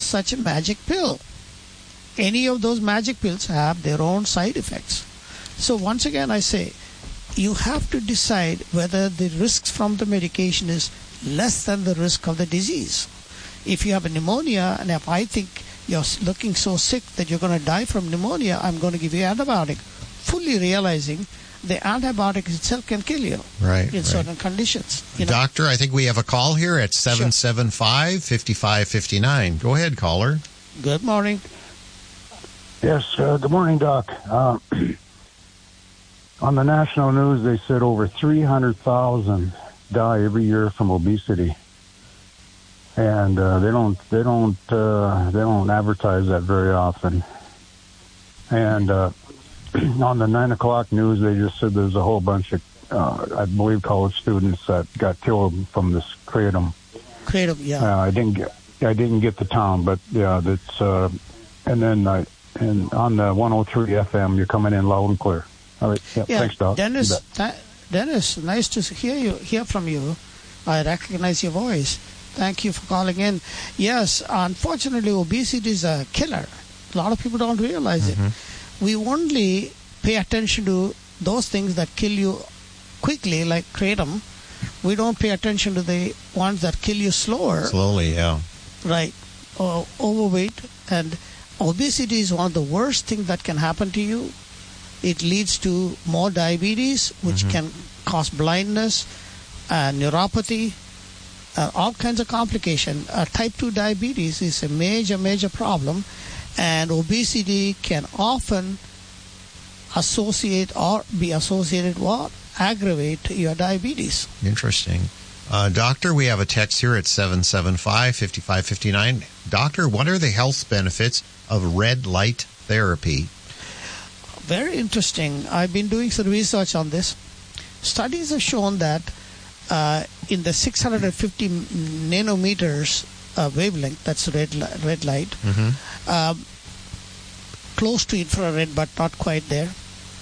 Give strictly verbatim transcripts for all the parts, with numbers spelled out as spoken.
such a magic pill. Any of those magic pills have their own side effects. So once again I say, you have to decide whether the risks from the medication is less than the risk of the disease. If you have a pneumonia, and if I think you're looking so sick that you're going to die from pneumonia, I'm going to give you an antibiotic, fully realizing the antibiotic itself can kill you right, in right. certain conditions. You know? Doctor, I think we have a call here at seven seven five, five five five nine. Go ahead, caller. Good morning. Yes, uh, good morning, Doc. Uh, on the national news, they said over three hundred thousand die every year from obesity, and uh, they don't they don't uh, they don't advertise that very often. And uh, on the nine o'clock news, they just said there's a whole bunch of uh, I believe college students that got killed from this kratom. Kratom, yeah. Uh, I didn't get I didn't get the town, but yeah, that's uh, and then I. And on the one oh three F M, you're coming in loud and clear. All right. Yeah, yeah, thanks, Doc. Dennis, th- Dennis, nice to hear you, hear from you. I recognize your voice. Thank you for calling in. Yes, unfortunately, obesity is a killer. A lot of people don't realize mm-hmm. it. We only pay attention to those things that kill you quickly, like kratom. We don't pay attention to the ones that kill you slower. Slowly, yeah. Right. Uh, overweight and obesity is one of the worst things that can happen to you. It leads to more diabetes, which mm-hmm. can cause blindness, uh, neuropathy, uh, all kinds of complications. Uh, type two diabetes is a major, major problem, and obesity can often associate or be associated with aggravate your diabetes. Interesting. Uh, doctor, we have a text here at seven seven five, five five five nine. Doctor, what are the health benefits of red light therapy? Very interesting. I've been doing some research on this. Studies have shown that uh, in the six hundred fifty nanometers uh, wavelength, that's red, li- red light, mm-hmm. um, close to infrared but not quite there,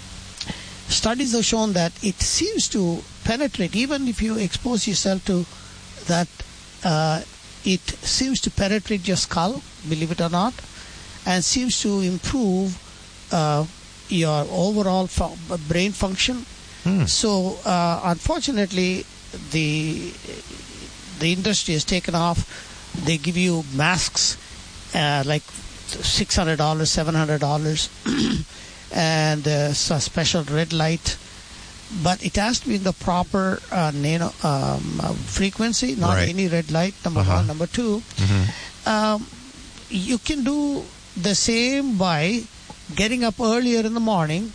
studies have shown that it seems to penetrate, even if you expose yourself to that, uh, it seems to penetrate your skull, believe it or not, and seems to improve uh, your overall fu- brain function. Hmm. So, uh, unfortunately, the the industry has taken off. They give you masks uh, like six hundred dollars, seven hundred dollars, and uh, so special red light. But it has to be in the proper uh, nano um, uh, frequency, not right. any red light, number uh-huh. one. Number two, mm-hmm. um, you can do the same by getting up earlier in the morning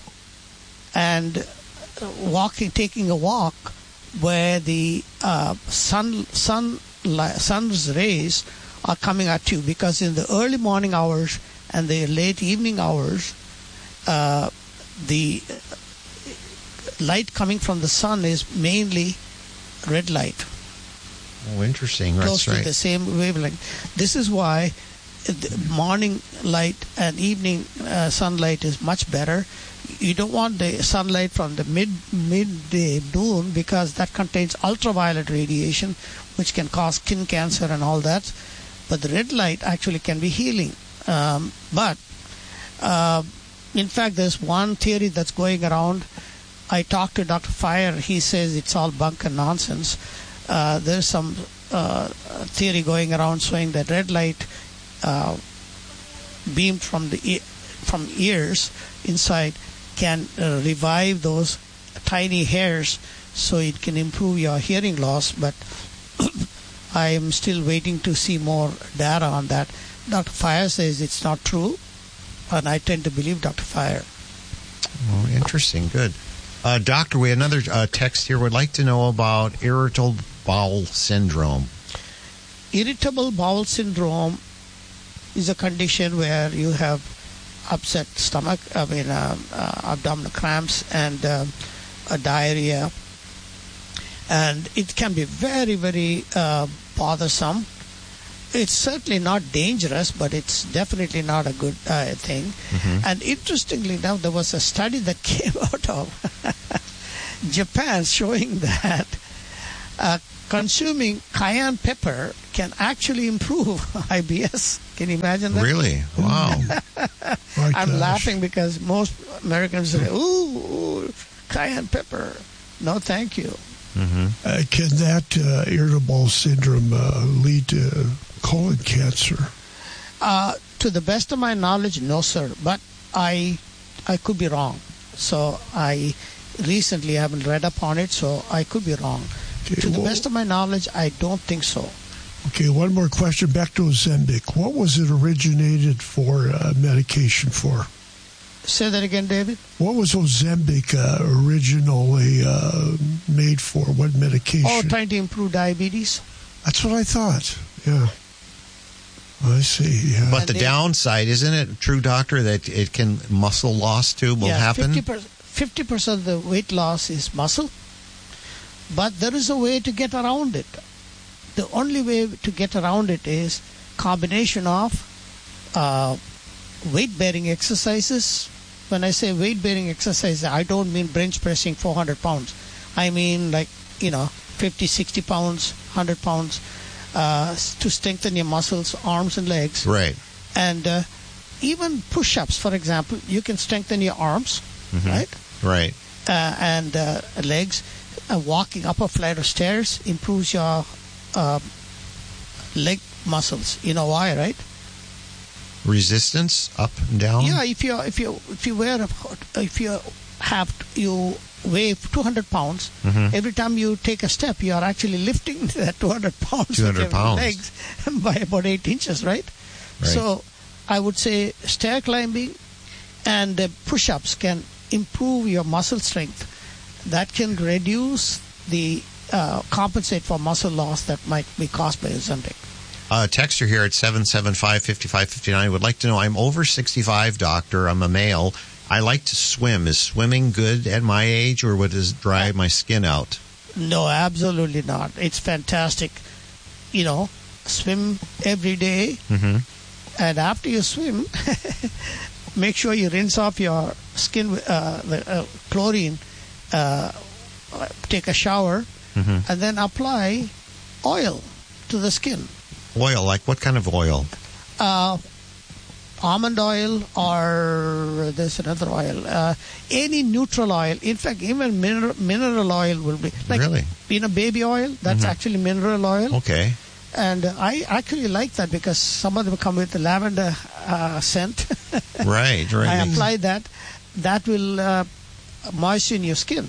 and walking, taking a walk where the uh, sun, sun, sun's rays are coming at you. Because in the early morning hours and the late evening hours, uh, the light coming from the sun is mainly red light. Oh, interesting. Close That's right. to the same wavelength. This is why the morning light and evening uh, sunlight is much better. You don't want the sunlight from the mid midday noon, because that contains ultraviolet radiation, which can cause skin cancer and all that. But the red light actually can be healing. Um, but uh, in fact, there's one theory that's going around. I talked to Doctor Fire. He says it's all bunk and nonsense. Uh, there's some uh, theory going around showing that red light uh, beamed from the e- from ears inside can uh, revive those tiny hairs, so it can improve your hearing loss. But I am still waiting to see more data on that. Doctor Fire says it's not true, and I tend to believe Doctor Fire. Oh, interesting. Good. Uh, doctor, we have another uh, text here. Would like to know about irritable bowel syndrome. Irritable bowel syndrome is a condition where you have upset stomach, I mean uh, uh, abdominal cramps and uh, a diarrhea, and it can be very, very uh, bothersome. It's certainly not dangerous, but it's definitely not a good uh, thing. Mm-hmm. And interestingly enough, there was a study that came out of Japan showing that uh, consuming cayenne pepper can actually improve I B S. Can you imagine that? Really? Wow. My I'm gosh. laughing because most Americans say, ooh, ooh, cayenne pepper. No, thank you. hmm Uh, can that uh, irritable syndrome uh, lead to colon cancer? Uh, to the best of my knowledge, no, sir. But I, I could be wrong. So I recently haven't read up on it, so I could be wrong. Okay, To the well- best of my knowledge, I don't think so. Okay, one more question. Back to Ozempic. What was it originated for uh, medication for? Say that again, David. What was Ozempic uh, originally uh, made for? What medication? Oh, trying to improve diabetes. That's what I thought. Yeah. I see. Yeah. But And the they- downside, isn't it true, doctor, that it can muscle loss too will yeah, happen? fifty percent of the weight loss is muscle, but there is a way to get around it. The only way to get around it is combination of uh, weight-bearing exercises. When I say weight-bearing exercises, I don't mean bench pressing four hundred pounds. I mean like, you know, fifty, sixty pounds, one hundred pounds uh, to strengthen your muscles, arms and legs. Right. And uh, even push-ups, for example, you can strengthen your arms, Mhm. right? Right. Uh, and uh, legs. Uh, walking up a flight of stairs improves your uh, leg muscles. You know why, right? Resistance up and down? Yeah, if you if you if you wear a, if you have you weigh two hundred pounds, Mhm. every time you take a step, you are actually lifting that two hundred pounds two with hundred your pounds. legs by about eight inches, right? Right. So I would say stair climbing and uh, push-ups can improve your muscle strength. That can reduce the uh, compensate for muscle loss that might be caused by Ozempic. Uh, texter here at seven seven five, five five five nine would like to know, I'm over sixty-five, doctor. I'm a male. I like to swim. Is swimming good at my age, or would it dry my skin out? No, absolutely not. It's fantastic. You know, swim every day, Mm-hmm. and after you swim, make sure you rinse off your skin with uh, the uh, chlorine. Uh, take a shower, Mm-hmm. and then apply oil to the skin. Oil, like what kind of oil? Uh, almond oil, or there's another oil. Uh, any neutral oil. In fact, even mineral, mineral oil will be like Really? you know baby oil. That's Mhm. actually mineral oil. Okay. And I actually like that because some of them come with the lavender uh, scent. Right, right. I apply that. That will uh, moisten your skin.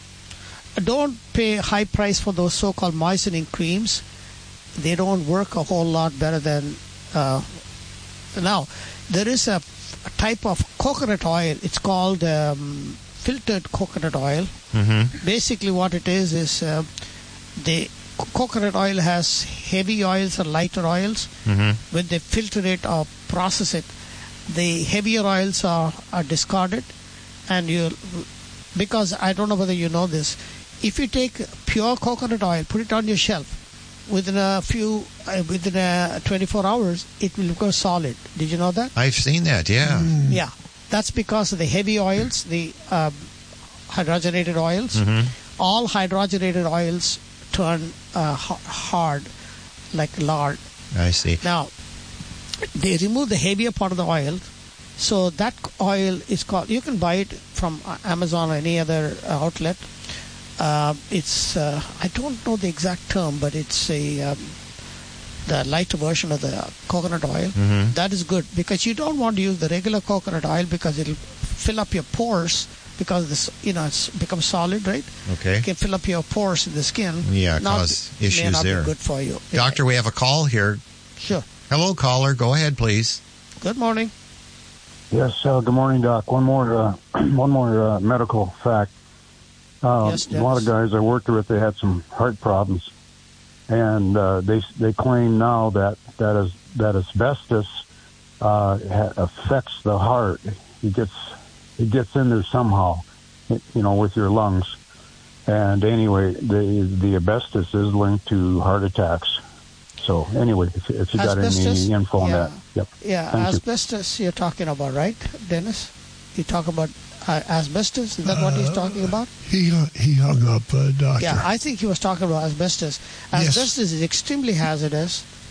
Don't pay high price for those so-called moistening creams. They don't work a whole lot better than... Uh, now, there is a, a type of coconut oil. It's called um, filtered coconut oil. Mm-hmm. Basically what it is is uh, the co- coconut oil has heavy oils or lighter oils. Mm-hmm. When they filter it or process it, the heavier oils are, are discarded, and you, because I don't know whether you know this, if you take pure coconut oil, put it on your shelf, within a few uh, within a twenty-four hours it will go solid. Did you know that? I've seen that, yeah. Yeah, that's because of the heavy oils, the um, hydrogenated oils. Mm-hmm. All hydrogenated oils turn uh, ha- hard, like lard. I see. Now, they remove the heavier part of the oil, so that oil is called, you can buy it from uh, Amazon or any other uh, outlet. Uh, it's, uh, I don't know the exact term, but it's a um, the lighter version of the coconut oil. Mhm. That is good because you don't want to use the regular coconut oil because it'll fill up your pores because this, you know, it's become solid, right? Okay. It can fill up your pores in the skin. Yeah, Not- cause may issues not there. Be good for you. Doctor, we have a call here. Sure. Hello, caller. Go ahead, please. Good morning. Yes, uh, good morning, Doc. One more, uh, one more uh, medical fact. Uh, Yes, a lot of guys I worked with, they had some heart problems, and uh, they they claim now that that is that asbestos uh, ha- affects the heart. It gets it gets in there somehow, you know, with your lungs. And anyway, the the asbestos is linked to heart attacks. So anyway, if, if you got Asbestos? any info on Yeah. that, yep. Yeah, Thank you. asbestos you're talking about, right, Dennis? You talk about uh, asbestos? Is that what he's talking about? He he hung up, uh, doctor. Yeah, I think he was talking about asbestos. Yes. Asbestos is extremely hazardous.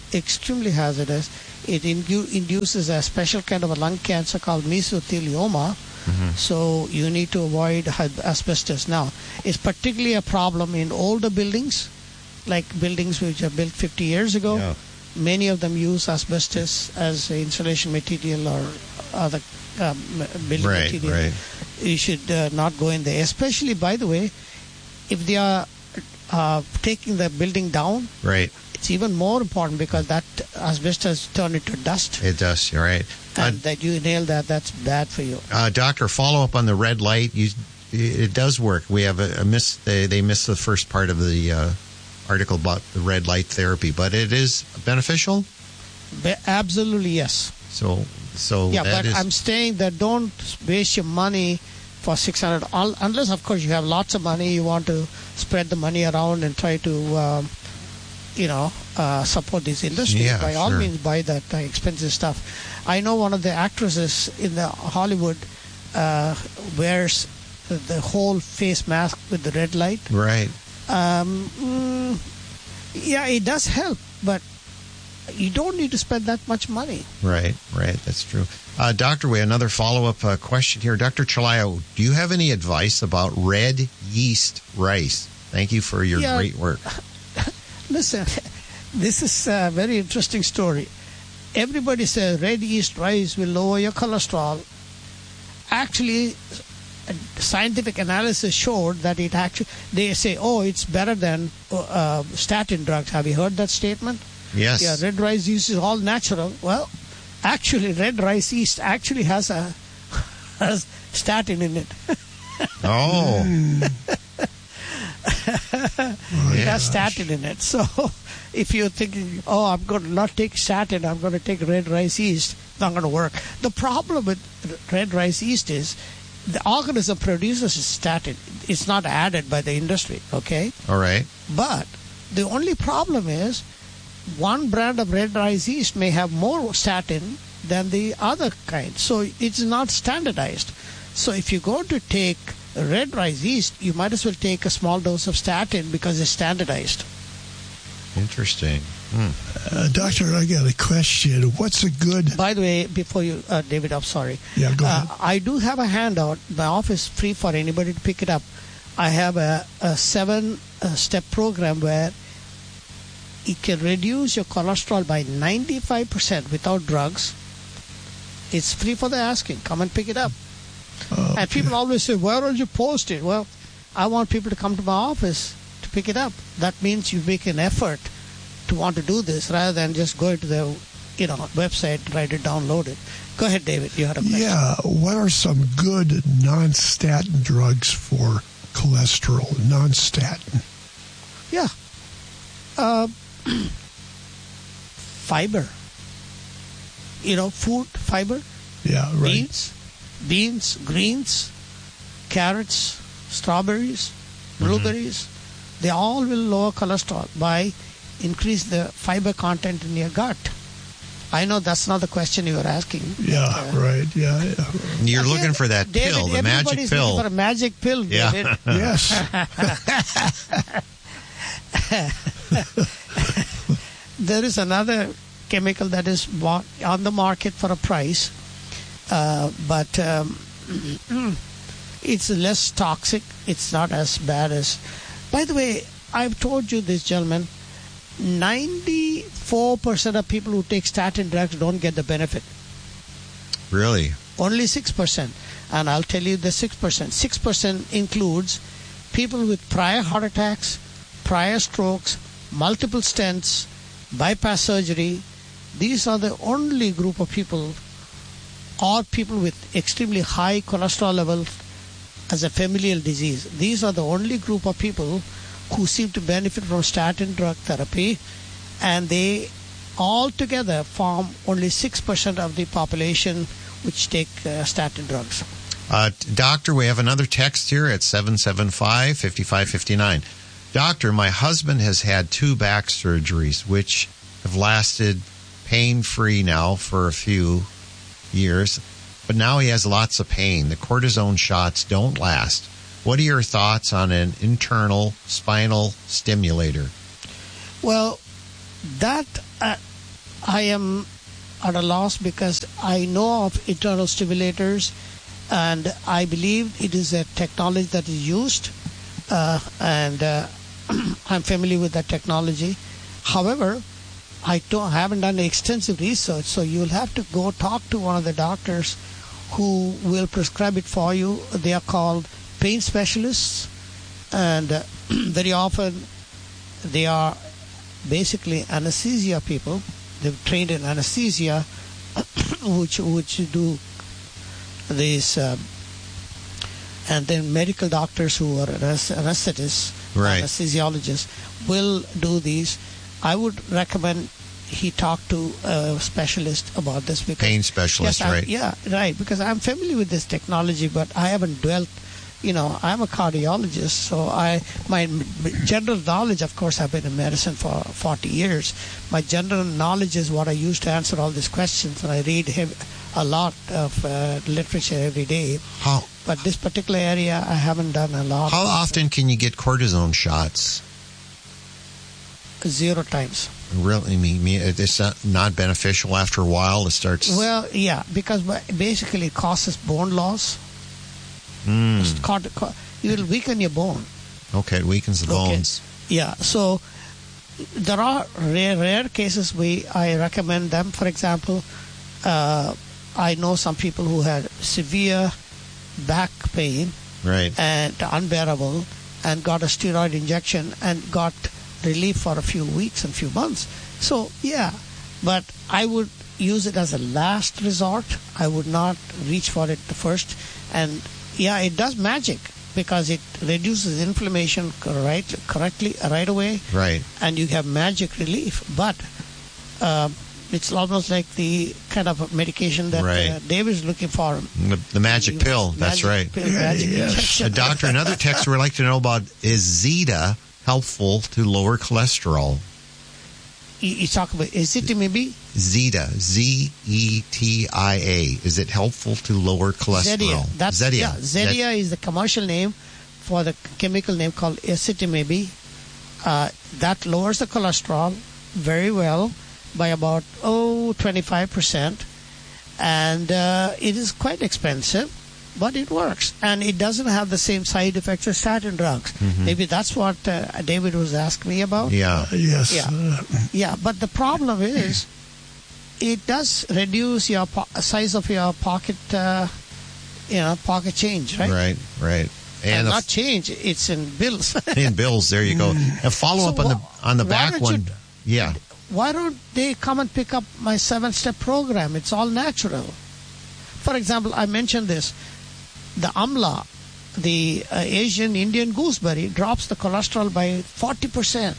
extremely hazardous. It indu- induces a special kind of a lung cancer called mesothelioma. Mm-hmm. So you need to avoid asbestos. Now, it's particularly a problem in older buildings, like buildings which are built fifty years ago. Yeah. Many of them use asbestos as insulation material or other um, building right, material. Right. You should uh, not go in there. Especially, by the way, if they are uh, taking the building down, right. It's even more important because that asbestos turn into dust. It does, you're right. And uh, that you inhale that, that's bad for you. Uh, doctor, follow up on the red light. You, it does work. We have a, a miss. They, they missed the first part of the uh, article about the red light therapy, but it is beneficial? Be- absolutely, yes. So, so yeah, that but is... I'm saying that don't waste your money for six hundred, unless, of course, you have lots of money, you want to spread the money around and try to... Um, you know, uh, support this industry. Yeah, by all sure. means, buy that uh, expensive stuff. I know one of the actresses in the Hollywood uh, wears the whole face mask with the red light. Right. Um, mm, yeah, it does help, but you don't need to spend that much money. Right, right. That's true. Uh, Doctor Way, another follow-up uh, question here. Doctor Chalayo, do you have any advice about red yeast rice? Thank you for your yeah. great work. Listen, this is a very interesting story. Everybody says red yeast rice will lower your cholesterol. Actually, scientific analysis showed that it actually, they say, oh, it's better than uh, statin drugs. Have you heard that statement? Yes. Yeah, red rice yeast is all natural. Well, actually, red rice yeast actually has a has statin in it. Oh. It has statin in it. So if you're thinking, oh, I'm going to not take statin, I'm going to take red rice yeast, it's not going to work. The problem with red rice yeast is the organism produces statin. It's not added by the industry, okay? All right. But the only problem is one brand of red rice yeast may have more statin than the other kind. So it's not standardized. So if you're going to take red rice yeast, you might as well take a small dose of statin because it's standardized. Interesting. Hmm. Uh, doctor, I got a question. What's a good... By the way, before you, uh, David, I'm sorry. Yeah, go ahead. Uh, I do have a handout. My office is free for anybody to pick it up. I have a, a seven-step program where it can reduce your cholesterol by ninety-five percent without drugs. It's free for the asking. Come and pick it up. Oh, and people always say, where will you post it? Well, I want people to come to my office to pick it up. That means you make an effort to want to do this rather than just go to the you know website, try to download it. Go ahead, David. You had a question. Yeah. What are some good non-statin drugs for cholesterol? Non-statin. Yeah. Uh, fiber. You know, food, fiber. Yeah, right. Beans, beans, greens, carrots, strawberries, blueberries. Mm-hmm. They all will lower cholesterol by increase the fiber content in your gut. I know that's not the question you were asking. Yeah, uh, right. Yeah, yeah. You're Again, looking for that David, pill, the magic everybody's pill. looking for a magic pill, Yeah. David. Yes. There is another chemical that is bought on the market for a price, uh, but um, it's less toxic. It's not as bad as... By the way, I've told you this, gentlemen, ninety-four percent of people who take statin drugs don't get the benefit. Really? Only six percent. And I'll tell you the six percent. six percent includes people with prior heart attacks, prior strokes, multiple stents, bypass surgery. These are the only group of people, or people with extremely high cholesterol level as a familial disease. These are the only group of people who seem to benefit from statin drug therapy, and they all together form only six percent of the population which take uh, statin drugs. Uh, doctor, we have another text here at seven seven five, five five five nine. Doctor, my husband has had two back surgeries, which have lasted pain-free now for a few years, but now he has lots of pain. The cortisone shots don't last. What are your thoughts on an internal spinal stimulator? Well, that uh, I am at a loss because I know of internal stimulators, and I believe it is a technology that is used, uh, and uh, I'm familiar with that technology. However, I don't haven't done extensive research, so you'll have to go talk to one of the doctors who will prescribe it for you. They are called pain specialists, and uh, very often they are basically anesthesia people. They've trained in anesthesia, which which do this, uh, and then medical doctors who are anesthetists, right. anesthesiologists will do these. I would recommend he talk to a specialist about this. Because, pain specialist, yes, I'm- right? Yeah, right. Because I'm familiar with this technology, but I haven't dwelt. You know, I'm a cardiologist, so I my m- general knowledge, of course, I've been in medicine for forty years. My general knowledge is what I use to answer all these questions, and I read hev- a lot of uh, literature every day. How But this particular area, I haven't done a lot. how often can you get cortisone shots? Zero times. Really, I mean, me- it's not, not beneficial after a while. It starts. Well, yeah, because ba- basically it causes bone loss. Mm, It's caught, ca- you will weaken your bone. okay, it weakens the Okay. bones. Yeah, so there are rare, rare cases we I recommend them. For example, uh, I know some people who had severe back pain Right. and unbearable, and got a steroid injection and got relief for a few weeks and few months. So yeah, but I would use it as a last resort. I would not reach for it first. And yeah, it does magic because it reduces inflammation right correctly right away, Right. and you have magic relief. But uh, it's almost like the kind of medication that Right. uh, David is looking for. The, the magic pill. That's Magic right. pill, magic Yes. injection. A doctor, another texter would like to know about, is Zeta helpful to lower cholesterol? You, you talk about, is it maybe? Zeta, Z E T I A. Is it helpful to lower cholesterol? Zetia. That's, Zetia. Yeah, Zetia is the commercial name for the chemical name called ezetimibe. Uh, that lowers the cholesterol very well by about, oh, twenty-five percent. And uh, it is quite expensive, but it works. And it doesn't have the same side effects as statin drugs. Maybe that's what uh, David was asking me about. Yeah. Yes. Yeah. uh, Yeah, but the problem is, it does reduce your po- size of your pocket, uh, you know, pocket change, right? Right, right. And, And, the not change; it's in bills. in bills, there you go. A follow up So on the wha- on the why back don't one. you- Yeah. Why don't they come and pick up my seven-step program? It's all natural. For example, I mentioned this: the amla, the uh, Asian Indian gooseberry, drops the cholesterol by forty percent.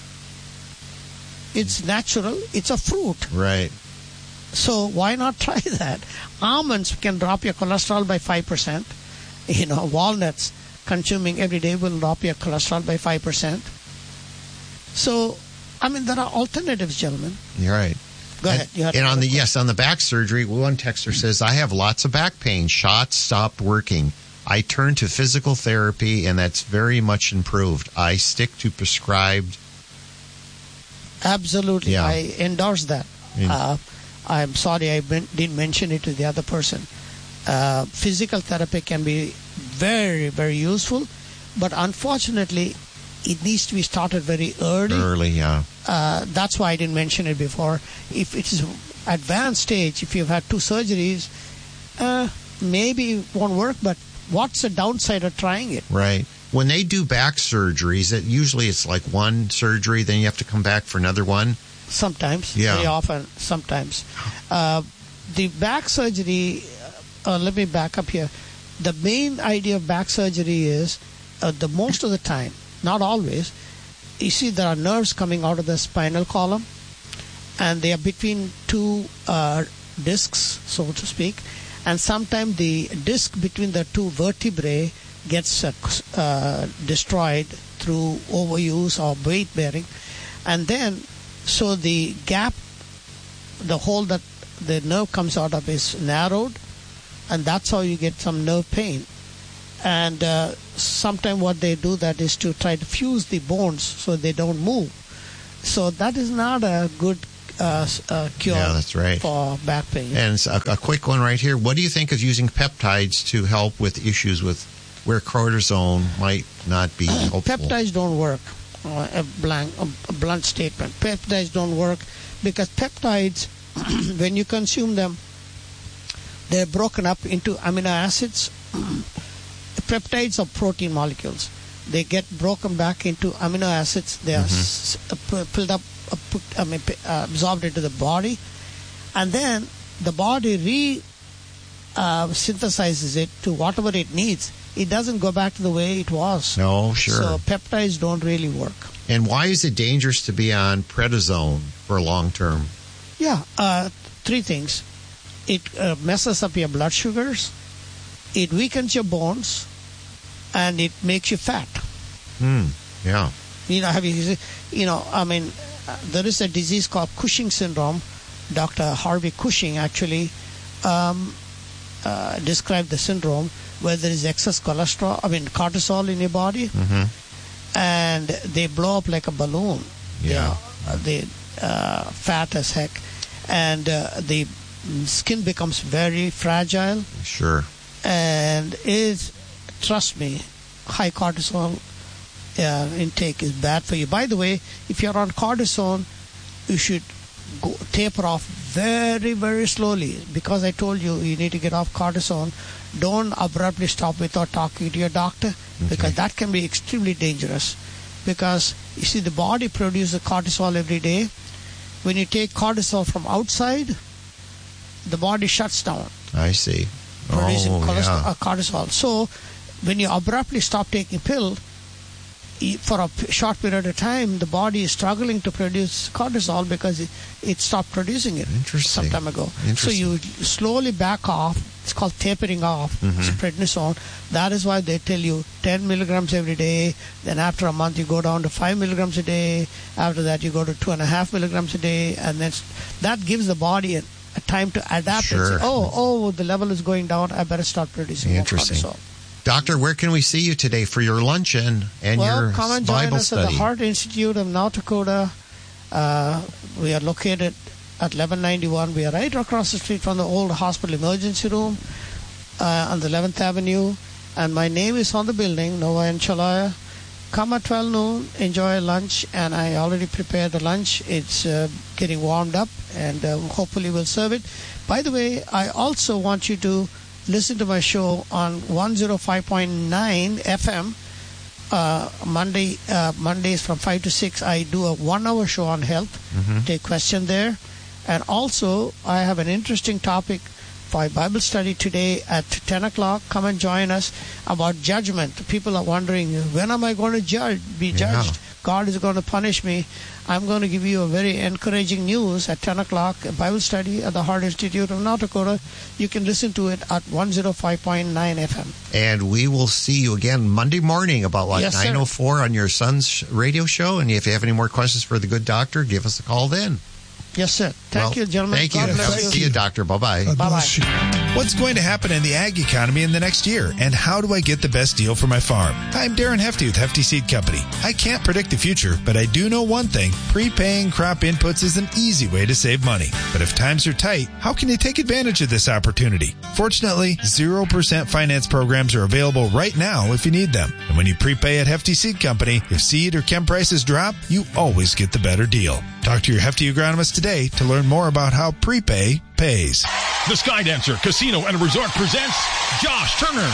It's natural. It's a fruit. Right. So why not try that? Almonds can drop your cholesterol by five percent. You know, walnuts consuming every day will drop your cholesterol by five percent. So, I mean, there are alternatives, gentlemen. You're right. Go and, ahead. You had and on another the yes, on the back surgery, one texter says, I have lots of back pain. Shots stopped working. I turned to physical therapy, and that's very much improved. I stick to prescribed. Absolutely. Yeah. I endorse that. In- Uh, I'm sorry I ben- didn't mention it to the other person. Uh, physical therapy can be very, very useful, but unfortunately, it needs to be started very early. Early, yeah. Uh, that's why I didn't mention it before. If it is advanced stage, if you've had two surgeries, uh, maybe it won't work, but what's the downside of trying it? Right. When they do back surgeries, it usually it's like one surgery, then you have to come back for another one. Sometimes, Yeah. very often, sometimes. Uh, the back surgery, uh, let me back up here. The main idea of back surgery is uh, the most of the time, not always, you see there are nerves coming out of the spinal column, and they are between two uh, discs, so to speak, and sometimes the disc between the two vertebrae gets uh, uh, destroyed through overuse or weight bearing, and then so the gap, the hole that the nerve comes out of is narrowed, and that's how you get some nerve pain. And uh, sometimes what they do that is to try to fuse the bones so they don't move. So that is not a good uh, s- uh, cure Yeah, that's right. for back pain. And a, a quick one right here. What do you think of using peptides to help with issues with where cortisone might not be helpful? Peptides don't work. Uh, a blank, a, a blunt statement. Peptides don't work because peptides, when you consume them, they're broken up into amino acids. Peptides are protein molecules. They get broken back into amino acids. They are s- uh, pu- filled up, uh, put, I mean, p- uh, absorbed into the body, and then the body re uh, synthesizes it to whatever it needs. It doesn't go back to the way it was. No, sure. So peptides don't really work. And why is it dangerous to be on prednisone for long term? Yeah, uh, three things. It uh, messes up your blood sugars, it weakens your bones, and it makes you fat. Hmm. Yeah. You know, have you, you know, I mean, uh, there is a disease called Cushing syndrome. Doctor Harvey Cushing actually um, uh, described the syndrome where there is excess cholesterol, I mean, cortisol in your body, Mm-hmm. and they blow up like a balloon. Yeah. They, they uh, fat as heck, and uh, the skin becomes very fragile, Sure. and is, trust me, high cortisol uh, intake is bad for you. By the way, if you're on cortisone, you should go, taper off very, very slowly, because I told you you need to get off cortisone. Don't abruptly stop without talking to your doctor, because that can be extremely dangerous. Because you see, the body produces cortisol every day. When you take cortisol from outside, the body shuts down I see. producing Oh, cholesterol, yeah. uh, cortisol. So when you abruptly stop taking pill, e- for a p- short period of time, the body is struggling to produce cortisol because it, it stopped producing it Interesting. some time ago. So Interesting. you slowly back off. It's called tapering off. It's prednisone. That is why they tell you ten milligrams every day. Then after a month, you go down to five milligrams a day. After that, you go to two and a half milligrams a day, and then s- that gives the body a, a time to adapt. And Sure. say, oh, oh, the level is going down. I better start producing more Interesting. cortisol. Doctor, where can we see you today for your luncheon and Well, your come and join Bible us study? at the Heart Institute of North Dakota. Uh, we are located at eleven ninety-one. We are right across the street from the old hospital emergency room uh, on the eleventh Avenue. And my name is on the building, Nova Enchalaya. Come at twelve noon, enjoy lunch, and I already prepared the lunch. It's uh, getting warmed up, and uh, hopefully we'll serve it. By the way, I also want you to listen to my show on one oh five point nine F M. Uh, Monday, uh, Mondays from five to six, I do a one-hour show on health. Take question there. And also, I have an interesting topic for Bible study today at ten o'clock. Come and join us about judgment. People are wondering, when am I going to judge, be Yeah. judged? God is going to punish me. I'm going to give you a very encouraging news at ten o'clock, a Bible study at the Heart Institute of North Dakota. You can listen to it at one oh five point nine F M. And we will see you again Monday morning about like Yes, sir. nine oh four on your son's radio show. And if you have any more questions for the good doctor, give us a call then. Yes, sir. Thank Well, you, gentlemen. Thank God you. bless Have- you. See you, doctor. Bye-bye. God Bye-bye. bless you. What's going to happen in the ag economy in the next year, and how do I get the best deal for my farm? Hi, I'm Darren Hefty with Hefty Seed Company. I can't predict the future, but I do know one thing. Prepaying crop inputs is an easy way to save money. But if times are tight, how can you take advantage of this opportunity? Fortunately, zero percent finance programs are available right now if you need them. And when you prepay at Hefty Seed Company, if seed or chem prices drop, you always get the better deal. Talk to your Hefty agronomist today to learn more about how prepay pays. The Skydancer Casino and Resort presents Josh Turner.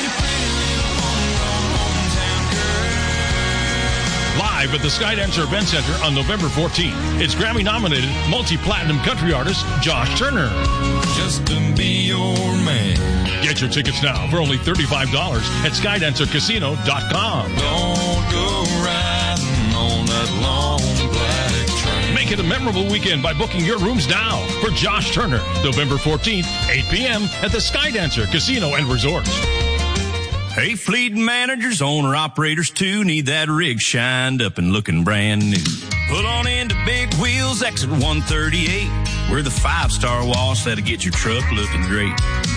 Live at the Skydancer Event Center on November fourteenth. It's Grammy-nominated multi-platinum country artist Josh Turner. Just to be your man. Get your tickets now for only thirty-five dollars at skydancer casino dot com. Don't go riding on that long black train. Make it a memorable weekend by booking your rooms now for Josh Turner, November fourteenth, eight p.m. at the Skydancer Casino and Resort. Hey, fleet managers, owner operators too, need that rig shined up and looking brand new. Pull on into Big Wheels, exit one thirty-eight. We're the five-star wash that'll get your truck looking great.